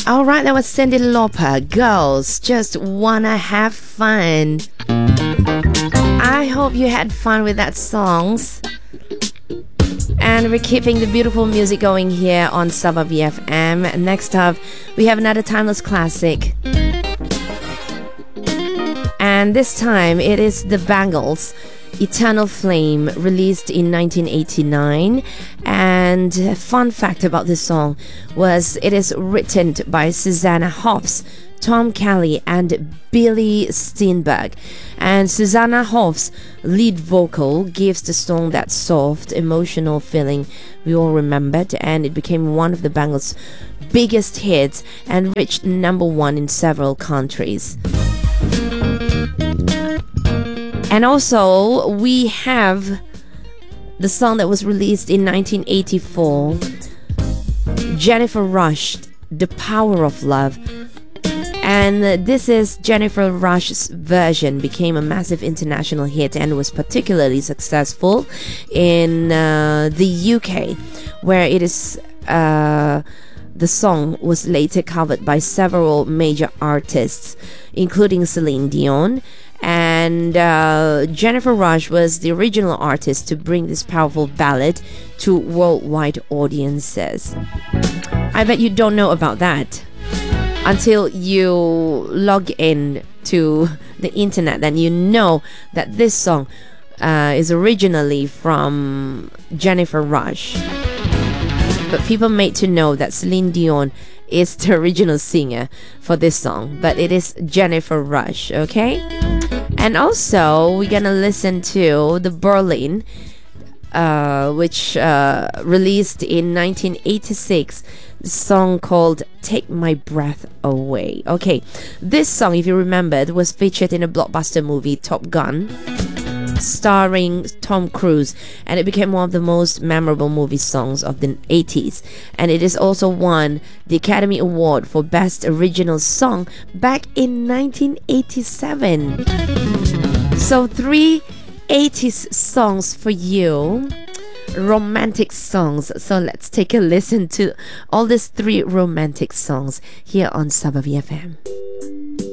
All right, that was Cyndi Lauper. Girls just wanna have fun. I hope you had fun with that songs. And we're keeping the beautiful music going here on Sabah BFM. Next up, we have another timeless classic. And this time, it is the Bangles' Eternal Flame, released in 1989. And a fun fact about this song was it is written by Susanna Hoffs, Tom Kelly and Billy Steinberg. And Susanna Hoffs' lead vocal gives the song that soft, emotional feeling we all remembered, and it became one of the Bangles' biggest hits and reached number one in several countries. And also, we have the song that was released in 1984, Jennifer Rush, The Power of Love. And this is Jennifer Rush's version, became a massive international hit and was particularly successful in the UK, where it is the song was later covered by several major artists, including Celine Dion. And Jennifer Rush was the original artist to bring this powerful ballad to worldwide audiences. I bet you don't know about that until you log in to the internet, then you know that this song is originally from Jennifer Rush. But people made to know that Celine Dion is the original singer for this song, but it is Jennifer Rush, okay? And also, we're gonna listen to the Berlin, which released in 1986, the song called Take My Breath Away. Okay, this song, if you remembered, was featured in a blockbuster movie, Top Gun, starring Tom Cruise, and it became one of the most memorable movie songs of the 80s, and it is also won the Academy Award for Best Original Song back in 1987. So 3 80s songs for you, romantic songs. So let's take a listen to all these 3 romantic songs here on Sabah BFM.